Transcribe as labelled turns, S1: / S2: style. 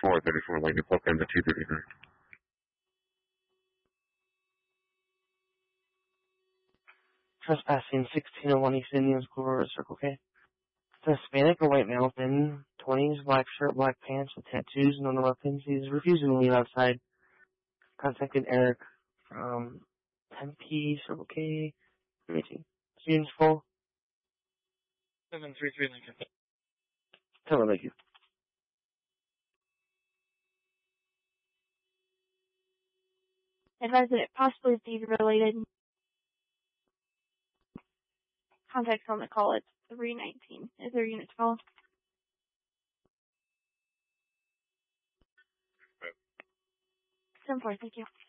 S1: 34, Lightning Club and the 239.
S2: Trespassing 1601 East Indian School Road, Circle K. It's a Hispanic or white male, thin 20s, black shirt, black pants with tattoos, no weapons. He's refusing to leave outside. Contacted Eric from Tempe, Circle K. Students full.
S3: 733 Lincoln.
S2: Thank you.
S4: Advise that it possibly is deed related. Contact on the call at 319. Is there a unit to call? 10-4, thank you.